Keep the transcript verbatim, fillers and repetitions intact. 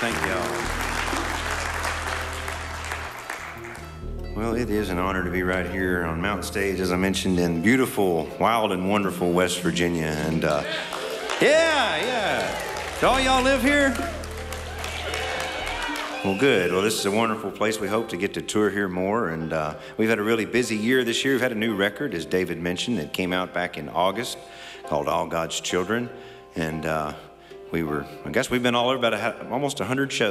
Thank y'all. Well, it is an honor to be right here on Mountain Stage, as I mentioned, in beautiful, wild, and wonderful West Virginia. And uh, yeah, yeah. Do all y'all live here? Well, good. Well, this is a wonderful place. We hope to get to tour here more. And uh, we've had a really busy year this year. We've had a new record, as David mentioned. It came out back in August called All God's Children. And uh, we were, I guess we've been all over about a, almost one hundred shows.